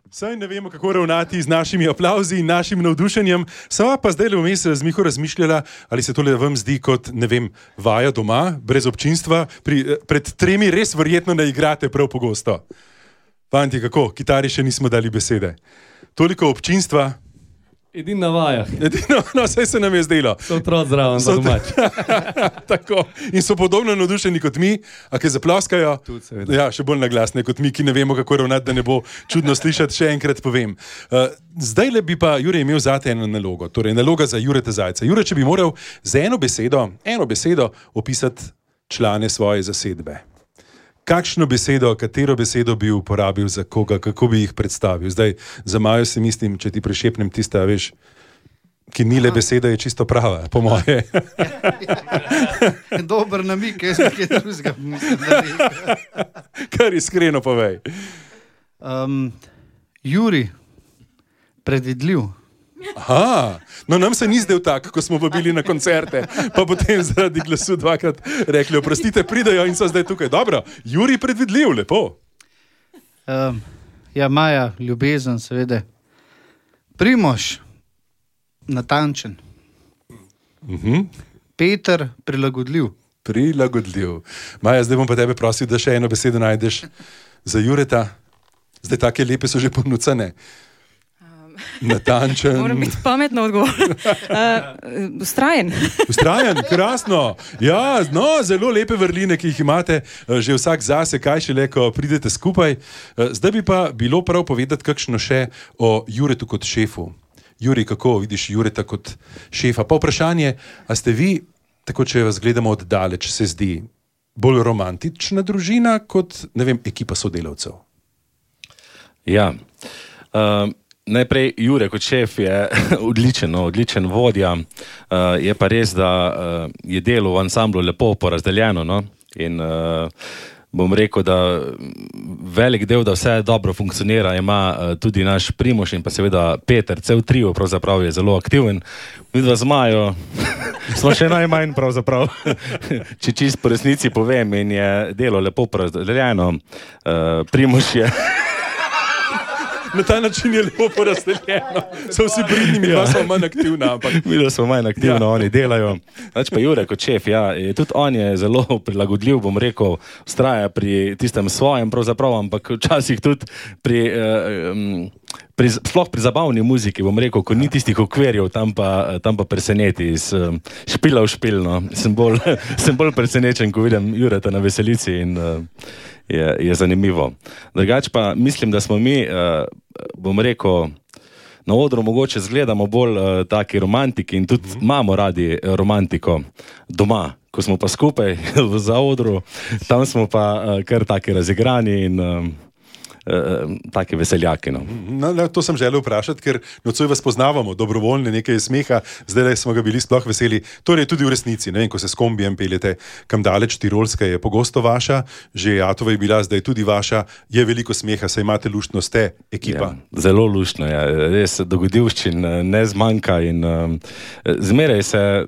Saj ne vemo, kako ravnati z našimi aplavzi in našim navdušenjem. Sama pa zdaj vmes z Miho razmišljala, ali se tole vam zdi kot, ne vem, vaja doma, brez občinstva. Pred 3 res verjetno ne igrate prav pogosto. Fanti, kako? Kitari še nismo dali besede. Toliko občinstva. Edino na vajah. Edino, no, vse se nam je zdelo. So otrok zraven, za domač. Tako. In so podobno navdušeni kot mi, a ki zaploskajo, ja, še bolj naglasne kot mi, ki ne vemo, kako ravnati, da ne bo čudno slišati, še enkrat povem. Zdaj le bi pa Jure imel zate eno nalogo, torej naloga za Jureta Zajca. Jure, če bi moral z eno besedo opisati člane svoje zasedbe. Kakšno besedo, katero besedo bi uporabil za koga, kako bi jih predstavil? Zdaj, za Majo si mislim, če ti prešepnem tista, veš, ki ni le beseda, je čisto prava, po moje. Dober namik, jaz nekaj drugega mislim, da bi. Kar iskreno povej. Juri, predvidljiv. Aha, no nam se ni zdel tak, ko smo bili na koncerte, pa potem zaradi glasu 2-krat rekli, oprostite, pridajo in so zdaj tukaj. Dobro, Juri predvidljiv, lepo. Ja, Maja, ljubezen, seveda. Primož, natančen. Peter, prilagodljiv. Prilagodljiv. Maja, zdaj bom pa tebe prosil, da še eno besedo najdeš za Jureta. Zdaj take lepe so že ponucane. Natančen. Moram biti pametno odgovor. Vztrajen. Vztrajen, krasno. Ja, no, zelo lepe vrline, ki jih imate, že vsak zase, kaj šele, ko pridete skupaj. Zdaj bi pa bilo prav povedati kakšno še o Juretu kot šefu. Juri, kako vidiš Jureta kot šefa? Pa vprašanje, a ste vi, tako če vas gledamo od daleč, se zdi bolj romantična družina kot, ne vem, ekipa sodelavcev? Ja, najprej Jure kot šef je odličen vodja, je pa res, da je delo v ansamblu lepo porazdeljeno, no? In bom rekel, da velik del, da vse dobro funkcionira, ima tudi naš Primož in pa seveda Peter, cel trio pravzaprav je zelo aktiven. Midva z Majo smo še najmanj pravzaprav, če čisto po resnici povem, in je delo lepo porazdeljeno. Primož je... Na ta način je lepo porazdeljeno. So vsi pridni, mi dva smo manj aktivna. Mi dva smo manj aktivna, oni delajo. Znači pa Jure kot šef, ja, tudi on je zelo prilagodljiv, bom rekel, vztraja pri tistem svojem pravzaprav, ampak včasih tudi sploh pri zabavni muziki, bom rekel, ko ni tistih okvirjev, tam pa preseneti iz špila v špil, no. Sem bolj presenečen, ko vidim Jureta na veselici in je zanimivo. Drugače pa mislim, da smo mi, bom rekel, na odru mogoče zgledamo bolj taki romantiki in tudi imamo radi romantiko doma. Ko smo pa skupaj za odru, tam smo pa kar taki razigrani in take veseljaki. No. To sem želel vprašati, ker nocoj vas poznavamo, dobrovoljne, nekaj smeha, zdaj smo ga bili sploh veseli. Torej tudi v resnici, ne vem, ko se s kombijem peljete kam daleč, Tirolska je pogosto vaša, že Atova je bila zdaj tudi vaša, je veliko smeha, saj imate luštno, ste ekipa. Ja, zelo luštno, ja. Res dogodivščin ne zmanjka in zmeraj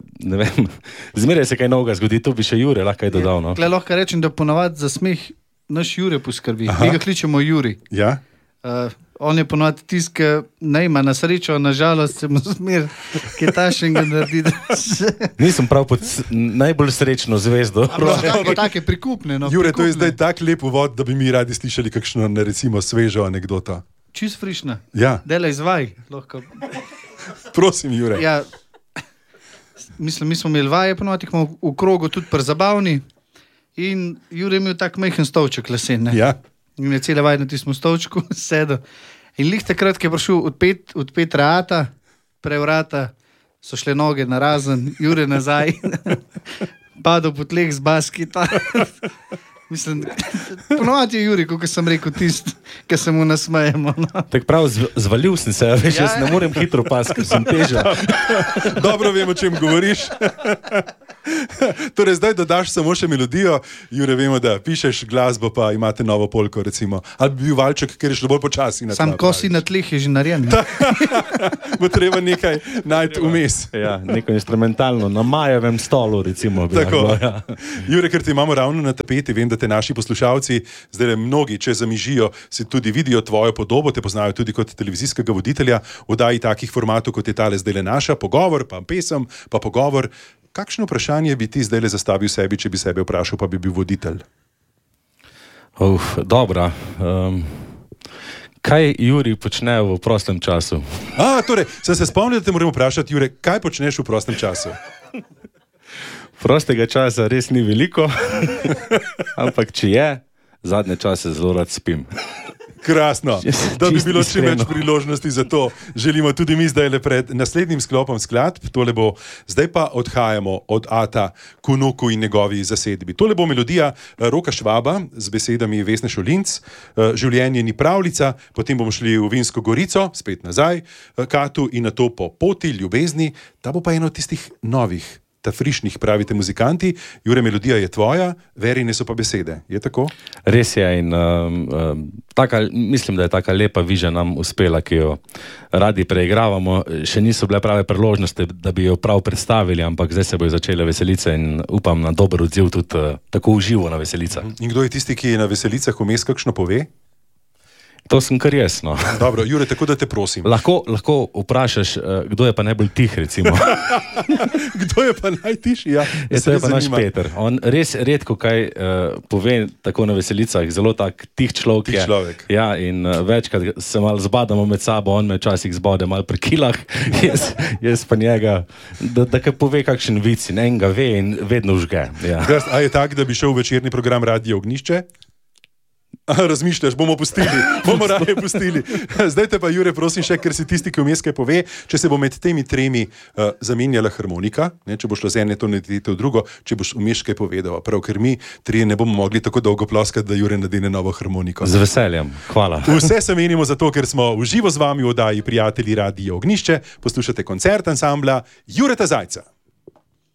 se kaj novega zgodi, tu bi še Jure lahko kaj dodal. No. Tukaj lahko rečem, da ponavadi za smeh naš Jure poskrbi. Mi ga kličemo Juri. Ja? On je ponovati tisk, ne ima na srečo, na žalost se mu zmer kaj tašnega naredi. Nisem prav pod najbolj srečno zvezdo. Ampak take prikupne. No, Jure, to je zdaj tak lep uvod, da bi mi radi slišali kakšno, recimo, svežo anekdoto. Čist frišna. Ja. Dela izvaj. Lahko. Prosim, Jure. Ja. Mislim, mi smo imeli vaje ponovati, smo v krogu tudi prezabavni. In Jure je imel tak majhen stolček lesen, ne? Ja. In je cele vaje na tistem stolčku sedel. In lih takrat, ki je prišel od Petra Ata, prevrata, so šle noge na razen, Jure nazaj, padel po tleh z baskita. Mislim, ponovati je Juri, kot sem rekel, tist, ki se mu nasmejemo. No. Tak prav, zvalil sem se, veš, jaz ne morem hitro pas, ker sem teža. Dobro vem, o čem govoriš. Torej, zdaj dodaš samo še melodijo, Jure, vemo, da pišeš glasbo, pa imate novo polko, recimo. Ali bi bil valček, ker je šlo bolj počasi na tla. Sam kosi na tleh je že narejen. Bo treba nekaj najti vmes. Ja, neko instrumentalno, na Majevem stolu, recimo. Tako. Bilo, ja. Jure, ker te imamo ravno na tapeti, vem, da te naši poslušalci, zdaj mnogi, če zamižijo, si tudi vidijo tvojo podobo, te poznajo tudi kot televizijskega voditelja, oddaji takih formatov, kot je tale zdaj le naša, pogovor, pa pesem, pa pogovor. Kakšno vprašanje bi ti zdaj le zastavil sebi, če bi sebe vprašal, pa bi bil voditelj? Dobra. Kaj Juri počne v prostem času? Torej, sem se spomnil, da te moramo vprašati, Jure, kaj počneš v prostem času? Prostega časa res ni veliko, ampak če je, zadnje čase zelo rad spim. Krasno, da bi bilo čim več iskreno. priložnosti za to. Želimo tudi mi zdaj le pred naslednjim sklopom skladb. Tole bo, zdaj pa odhajamo od Ata k vnuku in njegovi zasedbi. Tole bo melodija Roka Švaba z besedami Vesne Šolinc. Življenje ni pravljica, potem bomo šli v Vinsko Gorico, spet nazaj, Katu in nato po poti ljubezni. Ta bo pa eno od tistih novih, ta frišnih, pravite muzikanti. Jure, melodija je tvoja, Verine so pa besede. Je tako? Res je in mislim, da je taka lepa viža nam uspela, ki jo radi preigravamo. Še niso bile prave priložnosti, da bi jo prav predstavili, ampak zdaj se bojo začele veselice in upam na dober odziv tudi tako uživo na veselicah. In kdo je tisti, ki je na veselicah vmes kakšno pove? To sem kar jaz, no. Dobro, Jure, tako da te prosim. Lahko vprašaš, kdo je pa najbolj tih, recimo. Kdo je pa najtišji? Ja, To je pa naš Peter. On res redko kaj pove tako na veselicah, zelo tak tih človek Tih je. človek. Ja, in večkrat se malo zbadamo med sabo, on me včasih zbode malo pri kilah, jaz pa njega, da kaj pove kakšen vic in enega ve in vedno žge. Ja. A je tak, da bi šel v večerni program Radio Ognjišče? Razmišljaš, bomo raje pustili. Zdaj te pa, Jure, prosim še, ker si tisti, ki vmes kaj pove, če se bo med temi tremi zamenjala harmonika, ne, če bo šlo z ene tonalitete v drugo, če boš vmes kaj povedal. Prav, ker mi trije ne bomo mogli tako dolgo ploskati, da Jure nadene novo harmoniko. Z veseljem, hvala. Vse se menimo zato, ker smo v živo z vami v oddaji Prijatelji Radio Ognjišče. Poslušate koncert ansambla Jureta Zajca.